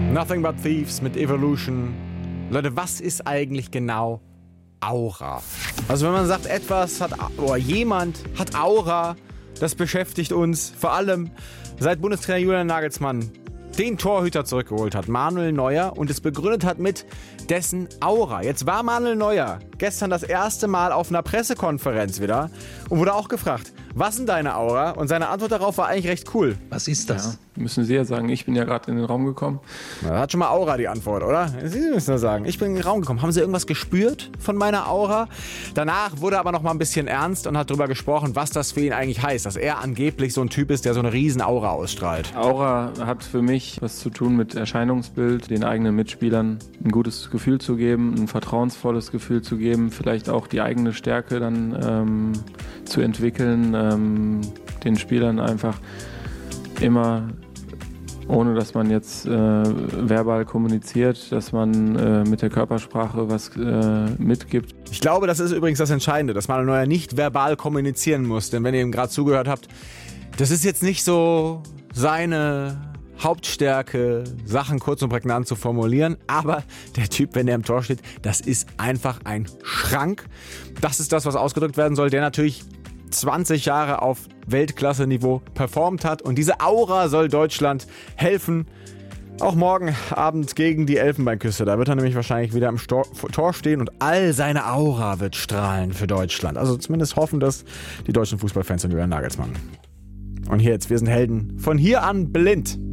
Nothing But Thieves mit Evolution. Leute, was ist eigentlich genau Aura? Also wenn man sagt, jemand hat Aura, das beschäftigt uns vor allem seit Bundestrainer Julian Nagelsmann den Torhüter zurückgeholt hat, Manuel Neuer, und es begründet hat mit dessen Aura. Jetzt war Manuel Neuer gestern das erste Mal auf einer Pressekonferenz wieder und wurde auch gefragt, was ist denn deine Aura? Und seine Antwort darauf war eigentlich recht cool. Was ist das? Ja, müssen Sie ja sagen, ich bin ja gerade in den Raum gekommen. Na, hat schon mal Aura die Antwort, oder? Sie müssen das sagen. Ich bin in den Raum gekommen. Haben Sie irgendwas gespürt von meiner Aura? Danach wurde er aber noch mal ein bisschen ernst und hat darüber gesprochen, was das für ihn eigentlich heißt, dass er angeblich so ein Typ ist, der so eine riesen Aura ausstrahlt. Aura hat für mich was zu tun mit Erscheinungsbild, den eigenen Mitspielern ein gutes Gefühl zu geben, ein vertrauensvolles Gefühl zu geben, vielleicht auch die eigene Stärke dann zu entwickeln, den Spielern einfach immer, ohne dass man jetzt verbal kommuniziert, dass man mit der Körpersprache was mitgibt. Ich glaube, das ist übrigens das Entscheidende, dass Manuel Neuer nicht verbal kommunizieren muss. Denn wenn ihr ihm gerade zugehört habt, das ist jetzt nicht so seine Hauptstärke, Sachen kurz und prägnant zu formulieren. Aber der Typ, wenn der im Tor steht, das ist einfach ein Schrank. Das ist das, was ausgedrückt werden soll, der natürlich 20 Jahre auf Weltklasse-Niveau performt hat. Und diese Aura soll Deutschland helfen. Auch morgen Abend gegen die Elfenbeinküste. Da wird er nämlich wahrscheinlich wieder im Tor stehen und all seine Aura wird strahlen für Deutschland. Also zumindest hoffen das die deutschen Fußballfans und Julian Nagelsmann. Und hier jetzt, wir sind Helden. Von hier an blind.